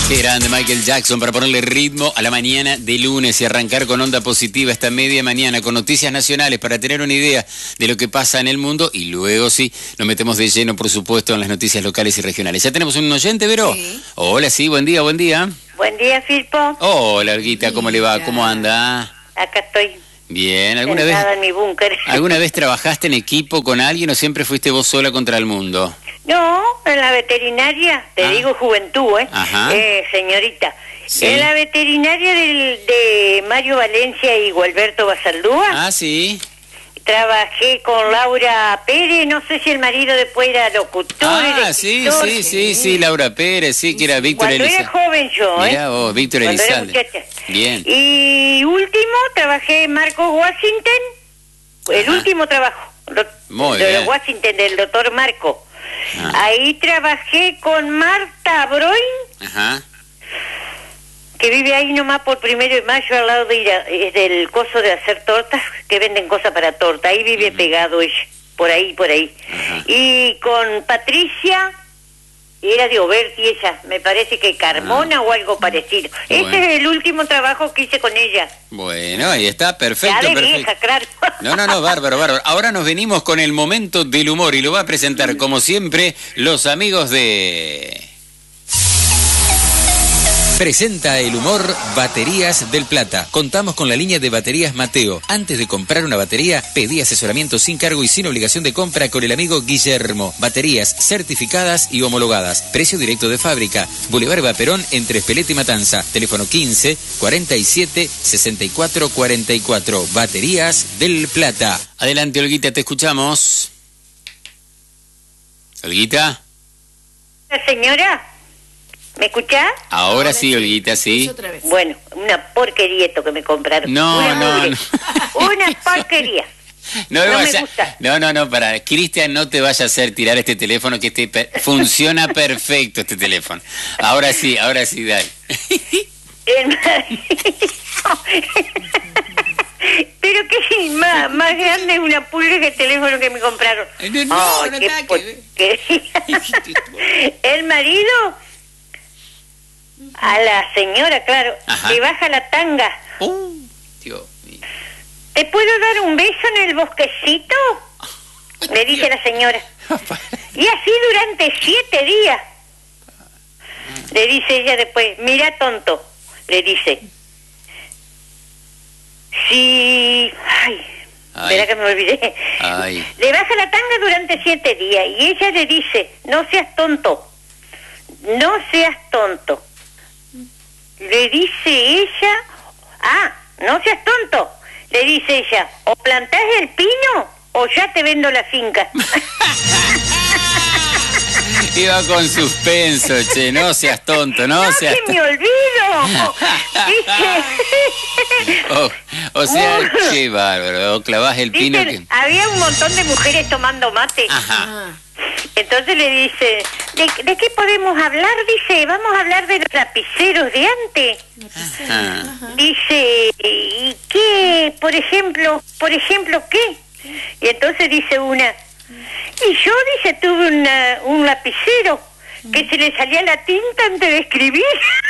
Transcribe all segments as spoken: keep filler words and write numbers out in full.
Qué grande Michael Jackson para ponerle ritmo a la mañana de lunes y arrancar con onda positiva esta media mañana con noticias nacionales para tener una idea de lo que pasa en el mundo y luego sí, nos metemos de lleno por supuesto en las noticias locales y regionales. ¿Ya tenemos un oyente, Vero? Sí. Hola, sí, buen día, buen día. Buen día, Filpo. Hola, Olguita, ¿cómo le va? ¿Cómo anda? Acá estoy. Bien, ¿alguna vez, sentada en mi búnker. ¿alguna vez trabajaste en equipo con alguien o siempre fuiste vos sola contra el mundo? No, en la veterinaria, te Ah. digo juventud, ¿eh? Ajá. Eh, señorita. Sí. En la veterinaria del, de Mario Valencia y Gualberto Basaldúa, Ah, sí. trabajé con Laura Pérez, no sé si el marido después era locutor. Ah, era sí, escritor. sí, sí, sí, Laura Pérez, sí, que era Víctor Cuando era Elizalde. joven yo, ¿eh? Mirá vos, Víctor Cuando era Elizalde. muchacha. Bien. Y último, trabajé en Marcos Washington, el Ajá. último trabajo, lo- Muy de bien. Washington, del doctor Marco. Ah. Ahí trabajé con Marta Broin, Ajá. que vive ahí nomás por Primero de Mayo, al lado de Ira- es del coso de hacer tortas, que venden cosas para torta. Ahí vive pegado ella, por ahí, por ahí. Ajá. Y con Patricia, era de Oberti ella, me parece que Carmona o algo parecido. Bueno. Este es el último trabajo que hice con ella. Bueno, ahí está, perfecto, Ya de perfecto. vieja, claro. No, no, no, bárbaro, bárbaro. Ahora nos venimos con el momento del humor y lo va a presentar, como siempre, los amigos de... Presenta el humor Baterías del Plata. Contamos con la línea de baterías Mateo. Antes de comprar una batería, pedí asesoramiento sin cargo y sin obligación de compra con el amigo Guillermo. Baterías certificadas y homologadas. Precio directo de fábrica. Boulevard Vaperón entre Espeleta y Matanza. Teléfono quince, cuarenta y siete, sesenta y cuatro cuarenta y cuatro. Baterías del Plata. Adelante, Olguita, te escuchamos. Olguita. ¿La señora? ¿Me escuchás? Ahora sí, Olguita, sí. Otra vez. Bueno, una porquería esto que me compraron. No, Una no, mugre. no. Una porquería. No, me No me vaya- gusta. no, no, no, para. Cristian, no te vaya a hacer tirar este teléfono que este pe- funciona perfecto este teléfono. Ahora sí, ahora sí, dale. El marido. Pero que más, más grande es una pulga que el teléfono que me compraron. No, no, Ay, no qué nada que porquería. El marido a la señora, claro, Ajá. le baja la tanga. Uh, Dios mío. ¿Te puedo dar un beso en el bosquecito? Le dice la señora. Y así durante siete días. Le dice ella después, mira tonto, le dice. Si... Ay, Ay. espera que me olvidé. Ay. Le baja la tanga durante siete días y ella le dice, no seas tonto, no seas tonto. Le dice ella, ah, no seas tonto. Le dice ella, o plantás el pino o ya te vendo la finca. Iba con suspenso, che, no seas tonto, no, No seas se me tonto. olvido. Dice, Oh, o sea, Muy- qué bárbaro, o clavás el pino dice, que... había un montón de mujeres tomando mate. Ajá. Ah, Entonces le dice, ¿de, ¿de qué podemos hablar? Dice, vamos a hablar de los lapiceros de antes. Ajá. Dice, ¿y qué? Por ejemplo, por ejemplo, ¿qué? Y entonces dice una, y yo, dice, tuve una, un lapicero que se le salía la tinta antes de escribir.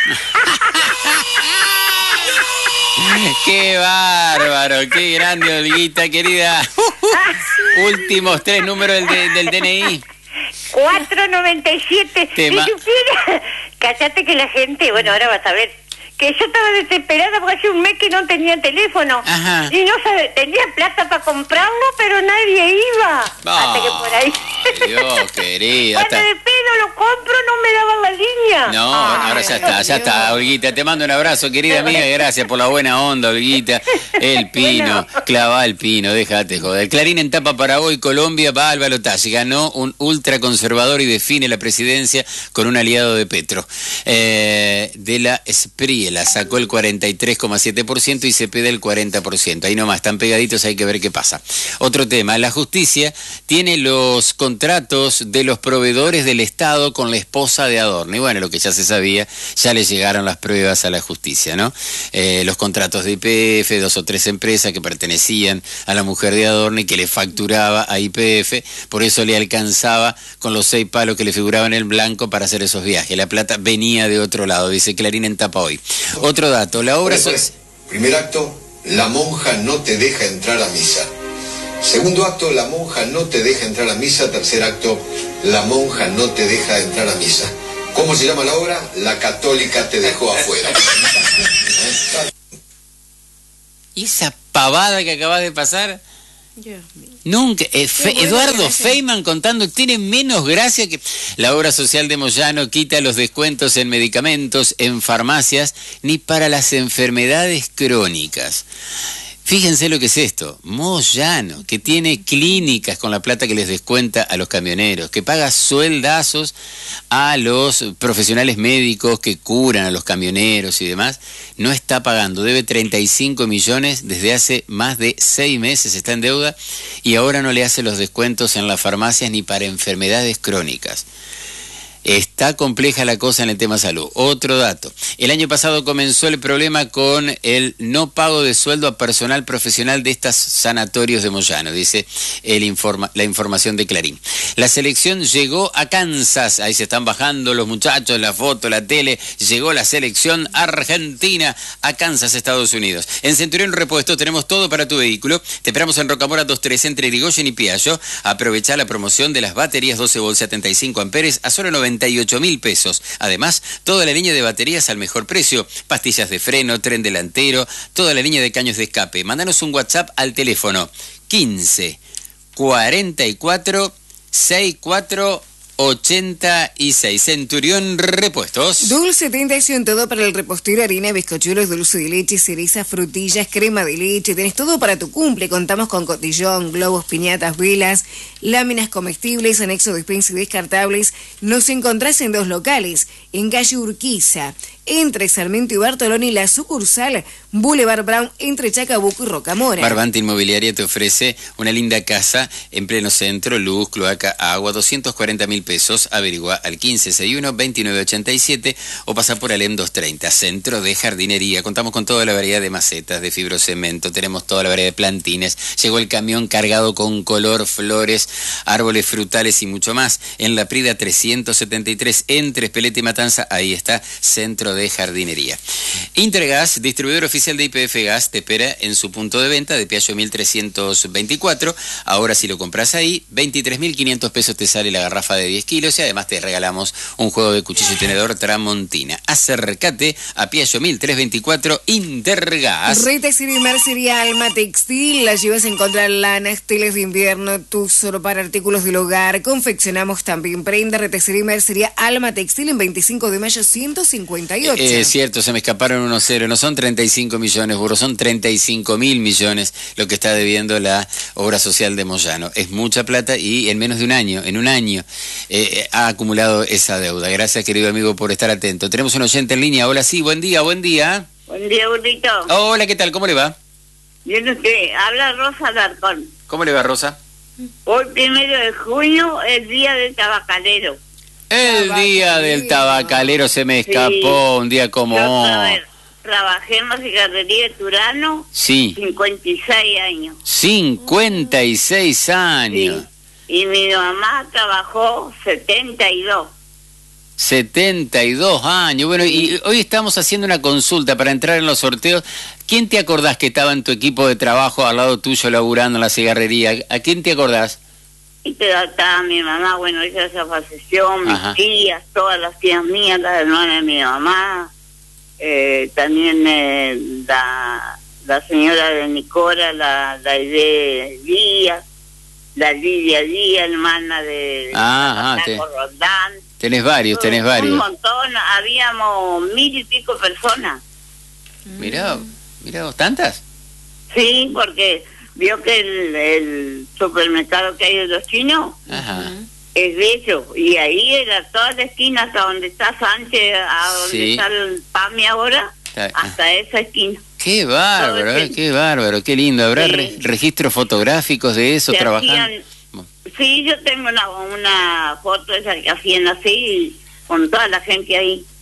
Qué bárbaro, qué grande, Olguita, querida. Últimos tres números del, de- del D N I. cuatro noventa y siete. Si Tema. supiera, cállate que la gente, bueno, ahora vas a ver, que yo estaba desesperada porque hace un mes que no tenía teléfono. Ajá. Y no sabe, tenía plata para comprarlo, pero nadie iba. Hasta que por ahí. Ay, Dios, querida. Cuando está- de pedo lo compro, no me daban la línea. No, Ay, ahora ya está, ya está, Olguita. Te mando un abrazo, querida mía, y gracias por la buena onda, Olguita. El pino, Bueno. clavá el pino, déjate joder. Clarín en tapa para hoy, Colombia va al balotaje. Ganó un ultraconservador y define la presidencia con un aliado de Petro. Eh, de la Espriela sacó el cuarenta y tres coma siete por ciento y Cepeda el cuarenta por ciento. Ahí nomás, están pegaditos, hay que ver qué pasa. Otro tema, la justicia tiene los contratos de los proveedores del Estado con la esposa de Adorno. Y bueno, lo que que ya se sabía, ya le llegaron las pruebas a la justicia, ¿no? Eh, los contratos de Y P F, dos o tres empresas que pertenecían a la mujer de Adorno y que le facturaba a Y P F, por eso le alcanzaba con los seis palos que le figuraban en blanco para hacer esos viajes. La plata venía de otro lado, dice Clarín en tapa hoy. Otro dato, la obra... So Primer acto, la monja no te deja entrar a misa. Segundo acto, la monja no te deja entrar a misa. Tercer acto, la monja no te deja entrar a misa. ¿Cómo se llama la obra? La católica te dejó afuera. ¿Y esa pavada que acabas de pasar? Dios mío. Nunca. Eh, Fe, bueno, Eduardo Feynman contando, tiene menos gracia que... La obra social de Moyano quita los descuentos en medicamentos, en farmacias, ni para las enfermedades crónicas. Fíjense lo que es esto, Moyano, que tiene clínicas con la plata que les descuenta a los camioneros, que paga sueldazos a los profesionales médicos que curan a los camioneros y demás, no está pagando, debe treinta y cinco millones desde hace más de seis meses, está en deuda, y ahora no le hace los descuentos en las farmacias ni para enfermedades crónicas. Está compleja la cosa en el tema salud. Otro dato. El año pasado comenzó el problema con el no pago de sueldo a personal profesional de estos sanatorios de Moyano, dice el informa, la información de Clarín. La selección llegó a Kansas. Ahí se están bajando los muchachos, la foto, la tele. Llegó la selección argentina a Kansas, Estados Unidos. En Centurión Repuestos tenemos todo para tu vehículo. Te esperamos en Rocamora dos tres entre Irigoyen y Piaggio. Aprovecha la promoción de las baterías doce volt setenta y cinco amperes a solo noventa y ocho mil pesos. Además, toda la línea de baterías al mejor precio, pastillas de freno, tren delantero, toda la línea de caños de escape. Mándanos un WhatsApp al teléfono quince cuarenta y cuatro sesenta y cuatro ochenta y seis. Centurión Repuestos. Dulce Tentación, todo para el repostero, harina, bizcochuelos, dulce de leche, cereza, frutillas, crema de leche. Tenés todo para tu cumple. Contamos con cotillón, globos, piñatas, velas, láminas comestibles, anexo despensa y descartables. Nos encontrás en dos locales, en calle Urquiza, entre Sarmiento y Bartoloni, la sucursal Boulevard Brown, entre Chacabuco y Rocamora. Barbante Inmobiliaria te ofrece una linda casa en pleno centro, luz, cloaca, agua, doscientos cuarenta mil pesos. Averigua al quince sesenta y uno veintinueve ochenta y siete o pasa por Alem doscientos treinta. Centro de jardinería. Contamos con toda la variedad de macetas, de fibrocemento, tenemos toda la variedad de plantines. Llegó el camión cargado con color, flores, árboles frutales y mucho más. En La Prida trescientos setenta y tres, entre Espeleta y Matanza, ahí está Centro de Jardinería. Intergas, distribuidor oficial de Y P F Gas, te espera en su punto de venta de Piaggio mil trescientos veinticuatro. Ahora si lo compras ahí, veintitrés mil quinientos pesos te sale la garrafa de diez kilos y además te regalamos un juego de cuchillo y tenedor Tramontina. Acércate a Piaggio mil trescientos veinticuatro Intergas. Retextil y Mercería Alma Textil, la llevas a encontrar lanas, telas de invierno, tusor para artículos del hogar. Confeccionamos también prenda. Retextil y Mercería Alma Textil en veinticinco de mayo ciento cincuenta y ocho. Es eh, cierto, se me escaparon unos ceros, no son treinta y cinco millones, burro, son treinta y cinco mil millones lo que está debiendo la obra social de Moyano. Es mucha plata y en menos de un año, en un año, eh, ha acumulado esa deuda. Gracias, querido amigo, por estar atento. Tenemos un oyente en línea. Hola, sí, buen día, buen día. Buen día, burrito. Hola, ¿qué tal? ¿Cómo le va? Yo no sé, habla Rosa Alarcón. ¿Cómo le va, Rosa? Hoy, primero de junio, el día del tabacalero. El día del tabacalero se me escapó, sí. Un día como hoy. Trabajé en la cigarrería de Turano. Sí. cincuenta y seis años. cincuenta y seis años. Sí. Y mi mamá trabajó setenta y dos. setenta y dos años. Bueno, y hoy estamos haciendo una consulta para entrar en los sorteos. ¿Quién te acordás que estaba en tu equipo de trabajo al lado tuyo laburando en la cigarrería? ¿A quién te acordás? Y te estaba mi mamá, bueno, ella se falleció, mis Ajá. tías, todas las tías mías, las hermanas de mi mamá, eh, también eh, la, la señora de Nicora, la, la Aide Díaz, la Lidia Díaz, hermana de ah, ah, te, Roldán. Tenés varios, tenés varios. Un montón, habíamos mil y pico personas. Mirá, mirá vos, ¿tantas? Sí, porque vio que el, el supermercado que hay de los chinos, ajá, es de ellos, y ahí era toda la esquina hasta donde está Sánchez, a donde sí. está el PAMI ahora, está, hasta esa esquina. Qué bárbaro, eh, qué bárbaro, qué lindo. ¿Habrá sí. re, registros fotográficos de eso se trabajando? Hacían, sí, yo tengo una, una foto esa que hacían así, con toda la gente ahí.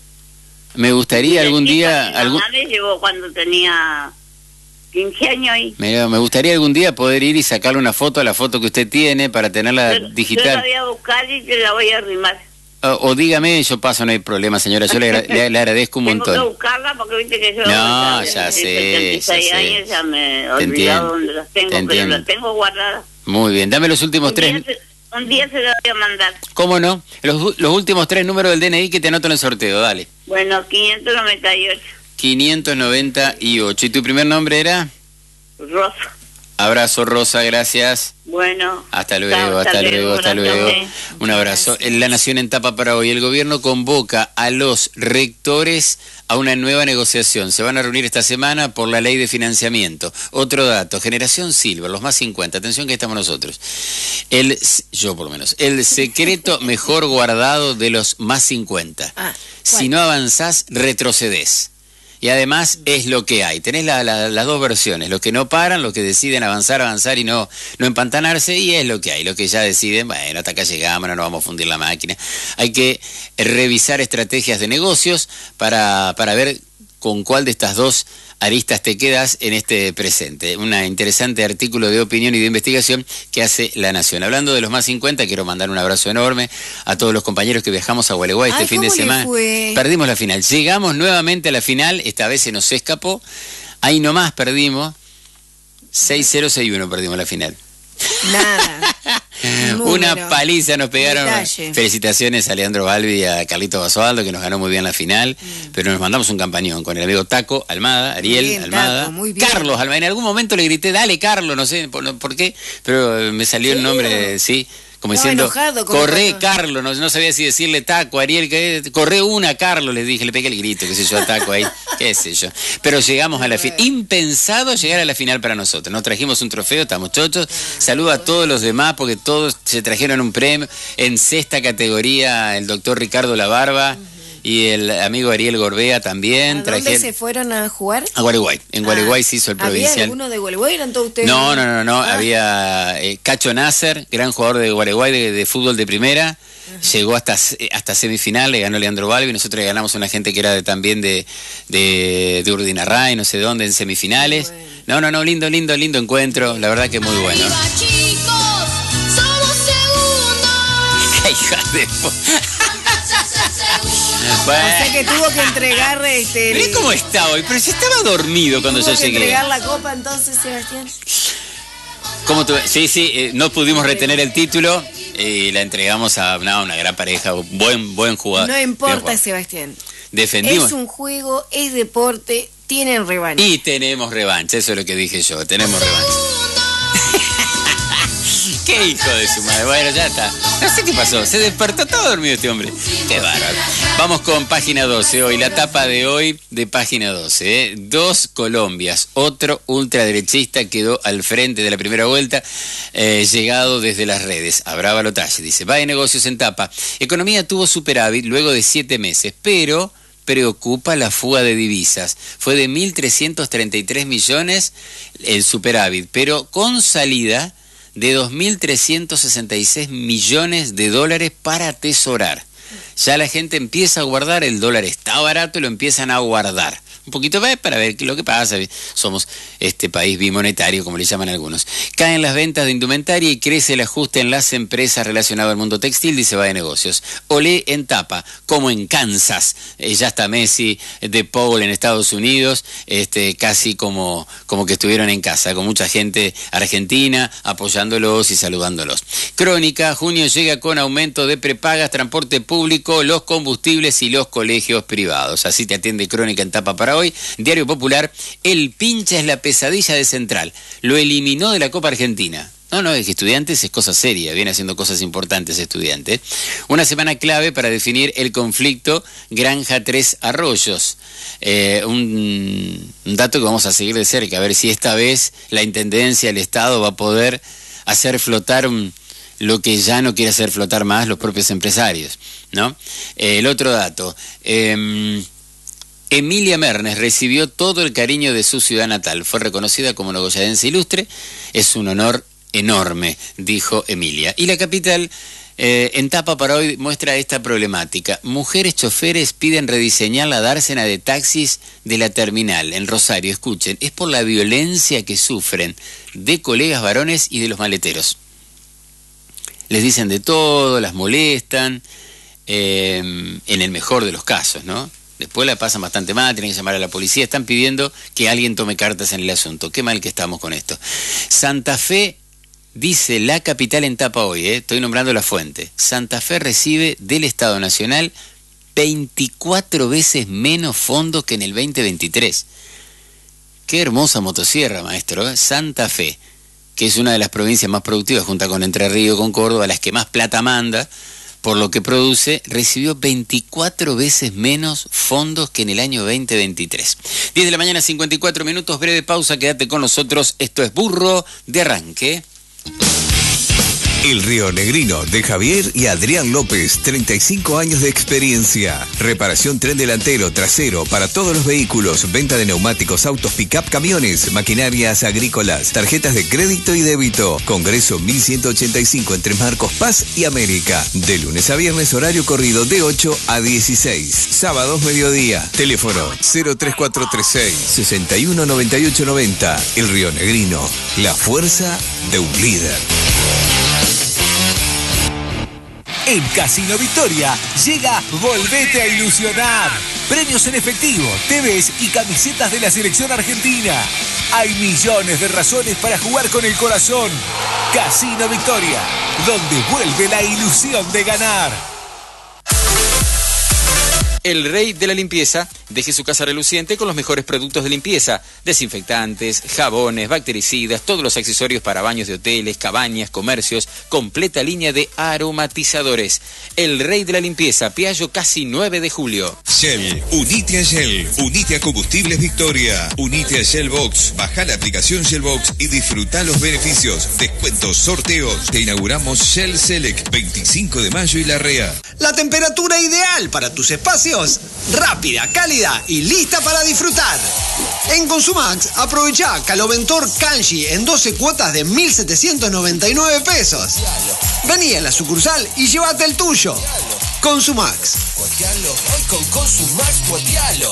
Me gustaría algún día... Mi algún... mamá me llevó cuando tenía quince años ahí. Me, me gustaría algún día poder ir y sacarle una foto a la foto que usted tiene para tenerla Yo, digital. yo la voy a buscar y te la voy a arrimar. O, o dígame, yo paso, no hay problema, señora, yo le, agra- le, le agradezco un Tengo montón. que buscarla porque viste que yo... No, ya, ya de sé, setenta y seis ya sé. años ya me he Te olvidado entiendo, dónde las tengo, te pero entiendo. las tengo guardadas. Muy bien, dame los últimos Un tres... día, se, un día se la voy a mandar. ¿Cómo no? Los, los últimos tres números del D N I que te anoto en el sorteo, dale. Bueno, quinientos noventa y ocho. quinientos noventa y ocho. ¿Y tu primer nombre era? Rosa. Abrazo, Rosa, gracias. Bueno. Hasta luego, chao, hasta, luego, hasta gracias. luego. Un abrazo. En La Nación en tapa para hoy. El gobierno convoca a los rectores a una nueva negociación. Se van a reunir esta semana por la ley de financiamiento. Otro dato, Generación Silver, los más cincuenta. Atención que estamos nosotros. El, yo por lo menos. El secreto mejor guardado de los más cincuenta. Ah, si no avanzás, retrocedés. Y además es lo que hay. Tenés la, la, las dos versiones. Los que no paran, los que deciden avanzar, avanzar y no, no empantanarse. Y es lo que hay. Los que ya deciden, bueno, hasta acá llegamos, no nos vamos a fundir la máquina. Hay que revisar estrategias de negocios para, para ver con cuál de estas dos aristas te quedas en este presente. Un interesante artículo de opinión y de investigación que hace La Nación. Hablando de los más cincuenta, quiero mandar un abrazo enorme a todos los compañeros que viajamos a Gualeguay este Ay, fin de ¿cómo le semana. fue? Perdimos la final. Llegamos nuevamente a la final, esta vez se nos escapó. Ahí nomás perdimos. seis cero seis uno perdimos la final. Nada. Una Número. paliza nos pegaron. Detalle. Felicitaciones a Leandro Balbi y a Carlito Basualdo, que nos ganó muy bien la final. Mm. Pero nos mandamos un campañón con el amigo Taco Almada, Ariel bien, Almada. Taco, muy bien. Carlos Almada. En algún momento le grité, dale Carlos, no sé por, por qué, pero me salió el nombre, sí. Como Estaba diciendo, enojado, como corre cuando- Carlos, no, no sabía si decirle Taco, Ariel, que corre una Carlos, le dije, le pegué el grito, qué sé yo, a Taco ahí, qué sé yo. Pero llegamos a la final, impensado llegar a la final para nosotros, nos trajimos un trofeo, estamos chochos, saludo a todos los demás porque todos se trajeron un premio, en sexta categoría el doctor Ricardo Labarba y el amigo Ariel Gorbea también. ¿A dónde trajeron- se fueron a jugar? A Gualeguay, en Gualeguay se hizo el ¿Había provincial. alguno de Gualeguay? ¿Eran todos ustedes? No, no, no, no. Ah. Había eh, Cacho Nasser, gran jugador de Gualeguay de, de fútbol de primera. Uh-huh. Llegó hasta hasta semifinal, le ganó Leandro Balbi. Nosotros le ganamos a una gente que era de, también de, de, de Urdinarray, no sé dónde, en semifinales. Bueno. No, no, no, lindo, lindo, lindo encuentro. La verdad que muy bueno. Arriba, chicos, somos segundos. ¡Qué hija de... Bueno. O sea que tuvo que entregar este. Mirá cómo está hoy, pero si estaba dormido cuando yo ¿Tuvo que llegué. entregar la copa entonces, Sebastián? ¿Cómo tú? Sí, sí, eh, no pudimos retener el título y la entregamos a no, una gran pareja, buen buen jugador. No importa, Sebastián. Defendimos. Es un juego, es deporte, tienen revancha. Y tenemos revancha, eso es lo que dije yo, tenemos revancha. ¡Qué hijo de su madre! Bueno, ya está. No sé qué pasó, se despertó todo dormido este hombre. ¡Qué bárbaro! Vamos con página doce hoy, la tapa de hoy de página doce. ¿eh? Dos Colombias, otro ultraderechista quedó al frente de la primera vuelta, eh, llegado desde las redes. Habrá balotaje, dice. Va de negocios en tapa. Economía tuvo superávit luego de siete meses, pero... preocupa la fuga de divisas. Fue de mil trescientos treinta y tres millones el superávit, pero con salida de dos mil trescientos sesenta y seis millones de dólares para atesorar. Ya la gente empieza a guardar, el dólar está barato y lo empiezan a guardar. Un poquito más para ver lo que pasa. Somos este país bimonetario, como le llaman algunos. Caen las ventas de indumentaria y crece el ajuste en las empresas relacionado al mundo textil, dice Va de Negocios. Olé en tapa, como en Kansas. Eh, ya está Messi, De Paul en Estados Unidos, este, casi como, como que estuvieron en casa, con mucha gente argentina apoyándolos y saludándolos. Crónica, junio llega con aumento de prepagas, transporte público, los combustibles y los colegios privados. Así te atiende Crónica en tapa para hoy. Diario Popular, el pincha es la pesadilla de Central. Lo eliminó de la Copa Argentina. No, no, es que Estudiantes es cosa seria, viene haciendo cosas importantes Estudiantes. Una semana clave para definir el conflicto Granja Tres Arroyos. Eh, un, un dato que vamos a seguir de cerca, a ver si esta vez la Intendencia, el Estado va a poder hacer flotar un... lo que ya no quiere hacer flotar más los propios empresarios, ¿no? Eh, el otro dato... Eh, Emilia Mernes recibió todo el cariño de su ciudad natal. Fue reconocida como nogoyadense ilustre. Es un honor enorme, dijo Emilia. Y la capital Eh, en tapa para hoy muestra esta problemática. Mujeres choferes piden rediseñar la dársena de taxis de la terminal en Rosario. Escuchen, es por la violencia que sufren de colegas varones y de los maleteros. Les dicen de todo, las molestan, eh, en el mejor de los casos, ¿no? Después la pasan bastante mal, tienen que llamar a la policía, están pidiendo que alguien tome cartas en el asunto. Qué mal que estamos con esto. Santa Fe, dice la capital en tapa hoy, ¿eh? Estoy nombrando la fuente. Santa Fe recibe del Estado Nacional veinticuatro veces menos fondos que en el veinte veintitrés. Qué hermosa motosierra, maestro, ¿eh? Santa Fe, que es una de las provincias más productivas, junto con Entre Ríos, con Córdoba, las que más plata manda, por lo que produce, recibió veinticuatro veces menos fondos que en el año veinte veintitrés. diez de la mañana, cincuenta y cuatro minutos, breve pausa, quédate con nosotros. Esto es Burro de Arranque. El Río Negrino de Javier y Adrián López, treinta y cinco años de experiencia. Reparación tren delantero, trasero, para todos los vehículos. Venta de neumáticos, autos, pick-up, camiones, maquinarias agrícolas, tarjetas de crédito y débito. Congreso mil ciento ochenta y cinco entre Marcos Paz y América. De lunes a viernes, horario corrido de ocho a dieciséis. Sábados, mediodía. Teléfono cero tres cuatro tres seis, seis uno nueve ocho nueve cero. El Río Negrino, la fuerza de un líder. En Casino Victoria llega Volvete a Ilusionar. Premios en efectivo, T Vs y camisetas de la selección argentina. Hay millones de razones para jugar con el corazón. Casino Victoria, donde vuelve la ilusión de ganar. El rey de la limpieza, deje su casa reluciente con los mejores productos de limpieza, desinfectantes, jabones, bactericidas, todos los accesorios para baños de hoteles, cabañas, comercios, completa línea de aromatizadores. El rey de la limpieza, Piaggio casi nueve de julio. Shell, unite a Shell, unite a Combustibles Victoria, unite a Shell Box, baja la aplicación Shell Box y disfruta los beneficios, descuentos, sorteos. Te inauguramos Shell Select, veinticinco de mayo y Larrea. La temperatura ideal para tus espacios, rápida, cálida y lista para disfrutar. En Consumax, aprovecha Caloventor Kanji en doce cuotas de mil setecientos noventa y nueve pesos. Vení a la sucursal y llévate el tuyo. Consumax. Cuatealo, hoy con Consumax, cuatealo.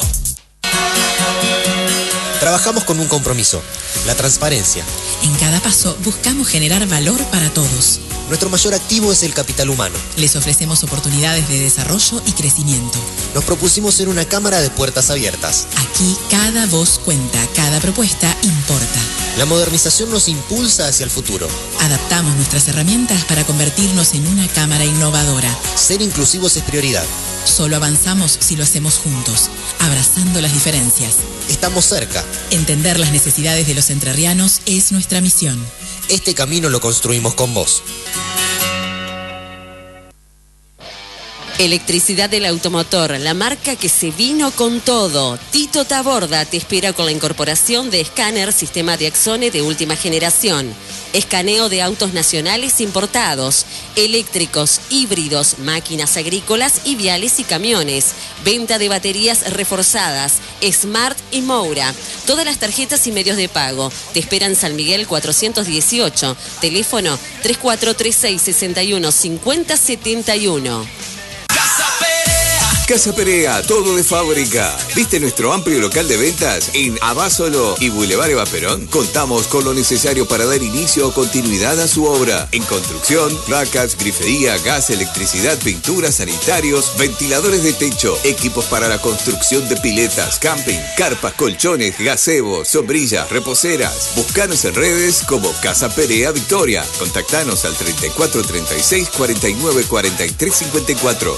Trabajamos con un compromiso, la transparencia. En cada paso buscamos generar valor para todos. Nuestro mayor activo es el capital humano. Les ofrecemos oportunidades de desarrollo y crecimiento. Nos propusimos ser una cámara de puertas abiertas. Aquí cada voz cuenta, cada propuesta importa. La modernización nos impulsa hacia el futuro. Adaptamos nuestras herramientas para convertirnos en una cámara innovadora. Ser inclusivos es prioridad. Solo avanzamos si lo hacemos juntos, abrazando las diferencias. Estamos cerca. Entender las necesidades de los entrerrianos es nuestra misión. Este camino lo construimos con vos. Electricidad del Automotor, la marca que se vino con todo. Tito Taborda te espera con la incorporación de escáner sistema de Axone de última generación. Escaneo de autos nacionales importados, eléctricos, híbridos, máquinas agrícolas y viales y camiones. Venta de baterías reforzadas, Smart y Moura. Todas las tarjetas y medios de pago. Te esperan San Miguel cuatrocientos dieciocho. Teléfono tres cuatro tres seis, seis uno cinco cero siete uno. Casa Perea, todo de fábrica. ¿Viste nuestro amplio local de ventas en Abasolo y Boulevard Eva Perón? Contamos con lo necesario para dar inicio o continuidad a su obra. En construcción, placas, grifería, gas, electricidad, pintura, sanitarios, ventiladores de techo, equipos para la construcción de piletas, camping, carpas, colchones, gazebos, sombrillas, reposeras. Búscanos en redes como Casa Perea Victoria. Contactanos al treinta y cuatro treinta y seis cuarenta y nueve cuarenta y tres cincuenta y cuatro.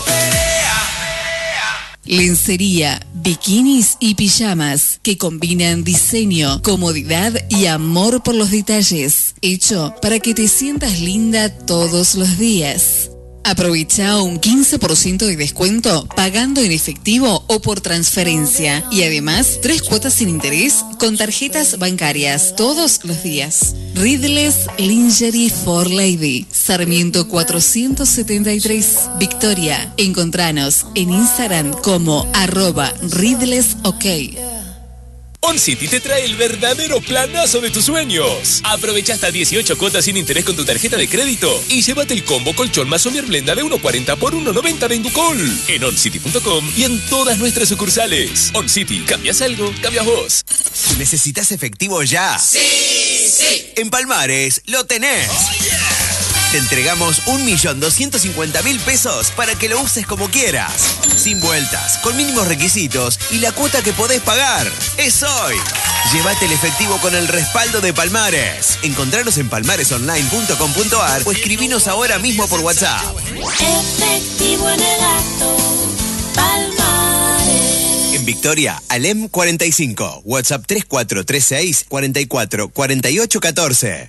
Lencería, bikinis y pijamas que combinan diseño, comodidad y amor por los detalles. Hecho para que te sientas linda todos los días. Aprovecha un quince por ciento de descuento pagando en efectivo o por transferencia. Y además, tres cuotas sin interés con tarjetas bancarias todos los días. Ridles Lingerie for Lady, Sarmiento cuatrocientos setenta y tres, Victoria. Encontranos en Instagram como arroba Ridles OK. OnCity te trae el verdadero planazo de tus sueños. Aprovecha hasta dieciocho cuotas sin interés con tu tarjeta de crédito y llévate el combo colchón más Somier Blenda de uno cuarenta por uno noventa de Inducol en oncity punto com y en todas nuestras sucursales. OnCity, cambias algo, cambias vos. ¿Necesitas efectivo ya? Sí, sí. En Palmares lo tenés. Oh, yeah. Te entregamos un millón doscientos cincuenta mil pesos para que lo uses como quieras. Sin vueltas, con mínimos requisitos y la cuota que podés pagar. Es hoy. Llévate el efectivo con el respaldo de Palmares. Encontranos en palmares online punto com punto ar o escribinos ahora mismo por WhatsApp. Efectivo en el acto, Palmares. En Victoria, Alem cuarenta y cinco. WhatsApp tres cuatro tres seis, cuarenta y cuatro, cuarenta y ocho catorce.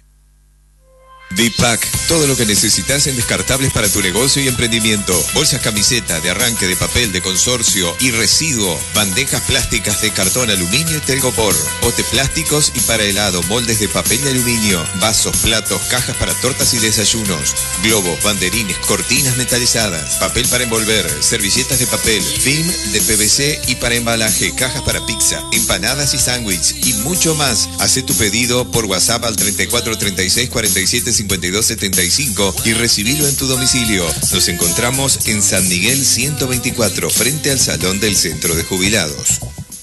Bipac, todo lo que necesitas en descartables para tu negocio y emprendimiento. Bolsas camiseta, de arranque, de papel, de consorcio y residuo. Bandejas plásticas de cartón, aluminio y telgopor. Potes plásticos y para helado, moldes de papel y aluminio. Vasos, platos, cajas para tortas y desayunos. Globos, banderines, cortinas metalizadas. Papel para envolver, servilletas de papel, film de P V C y para embalaje. Cajas para pizza, empanadas y sándwich y mucho más. Hacé tu pedido por WhatsApp al treinta y cuatro treinta y seis cuarenta y siete cincuenta y dos setenta y cinco y recibilo en tu domicilio. Nos encontramos en San Miguel ciento veinticuatro, frente al Salón del Centro de Jubilados.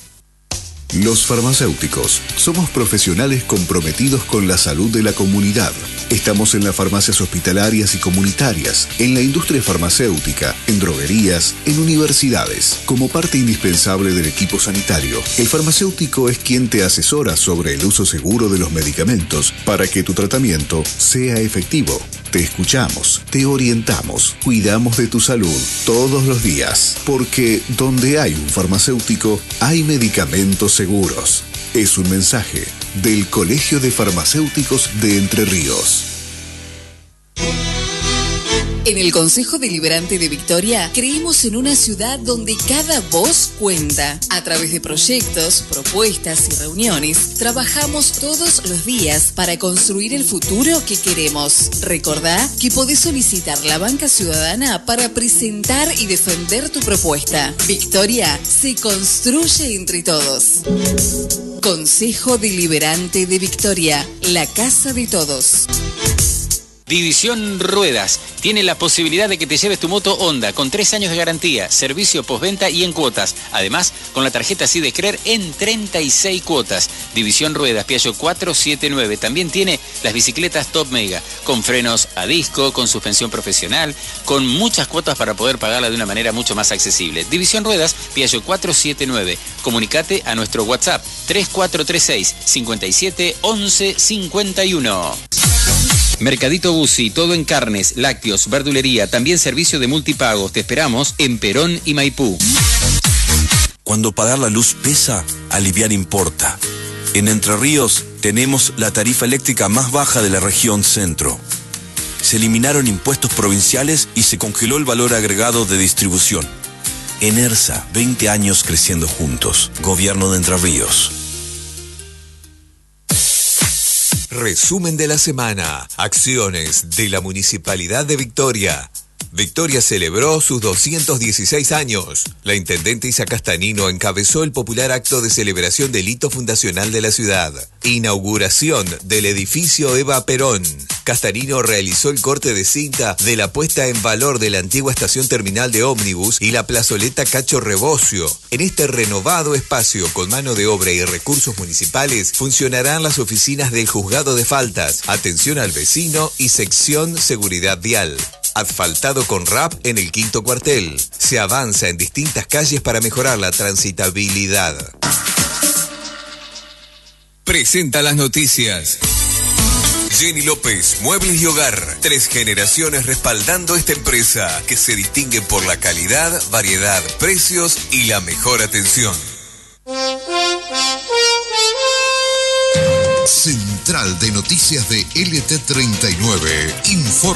Los farmacéuticos somos profesionales comprometidos con la salud de la comunidad. Estamos en las farmacias hospitalarias y comunitarias, en la industria farmacéutica, en droguerías, en universidades. Como parte indispensable del equipo sanitario, el farmacéutico es quien te asesora sobre el uso seguro de los medicamentos para que tu tratamiento sea efectivo. Te escuchamos, te orientamos, cuidamos de tu salud todos los días, porque donde hay un farmacéutico, hay medicamentos seguros. Es un mensaje del Colegio de Farmacéuticos de Entre Ríos. En el Consejo Deliberante de Victoria creemos en una ciudad donde cada voz cuenta. A través de proyectos, propuestas y reuniones, trabajamos todos los días para construir el futuro que queremos. Recordá que podés solicitar la banca ciudadana para presentar y defender tu propuesta. Victoria se construye entre todos. Consejo Deliberante de Victoria, la casa de todos. División Ruedas tiene la posibilidad de que te lleves tu moto Honda con tres años de garantía, servicio postventa y en cuotas. Además, con la tarjeta Sidecrer en treinta y seis cuotas. División Ruedas, Piaggio cuatrocientos setenta y nueve. También tiene las bicicletas Top Mega, con frenos a disco, con suspensión profesional, con muchas cuotas para poder pagarla de una manera mucho más accesible. División Ruedas, Piaggio cuatrocientos setenta y nueve. Comunicate a nuestro WhatsApp tres cuatro tres seis, cinco siete, once cincuenta y uno. Mercadito Bussi, todo en carnes, lácteos, verdulería, también servicio de multipagos. Te esperamos en Perón y Maipú. Cuando pagar la luz pesa, aliviar importa. En Entre Ríos tenemos la tarifa eléctrica más baja de la región centro. Se eliminaron impuestos provinciales y se congeló el valor agregado de distribución. Enersa, veinte años creciendo juntos. Gobierno de Entre Ríos. Resumen de la semana. Acciones de la Municipalidad de Victoria. Victoria celebró sus doscientos dieciséis años. La intendente Isa Castanino encabezó el popular acto de celebración del hito fundacional de la ciudad. Inauguración del edificio Eva Perón. Castanino realizó el corte de cinta de la puesta en valor de la antigua estación terminal de ómnibus y la plazoleta Cacho Rebocio. En este renovado espacio con mano de obra y recursos municipales funcionarán las oficinas del Juzgado de Faltas, Atención al Vecino y Sección Seguridad Vial. Asfaltado con R A P en el quinto cuartel. Se avanza en distintas calles para mejorar la transitabilidad. Presenta las noticias. Jenny López, Muebles y Hogar. Tres generaciones respaldando esta empresa que se distingue por la calidad, variedad, precios y la mejor atención. Central de Noticias de L T treinta y nueve. Informa.